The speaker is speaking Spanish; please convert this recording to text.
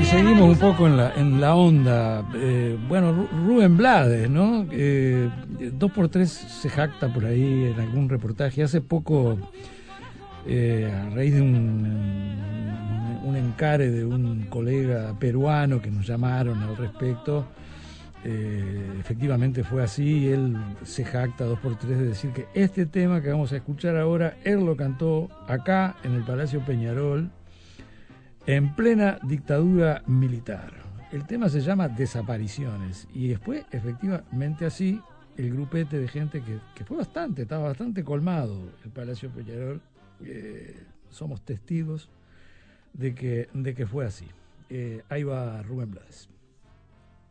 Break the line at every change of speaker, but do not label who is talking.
Y seguimos un poco en la onda. Bueno, Rubén Blades, ¿no? 2x3 se jacta por ahí en algún reportaje. Hace poco, a raíz de un encare de un colega peruano que nos llamaron al respecto, efectivamente fue así. Él se jacta 2x3 de decir que este tema que vamos a escuchar ahora, él lo cantó acá en el Palacio Peñarol, en plena dictadura militar. El tema se llama Desapariciones y después, efectivamente así, el grupete de gente que fue bastante, estaba bastante colmado el Palacio Peñarol, somos testigos de que fue así. Ahí va Rubén Blades.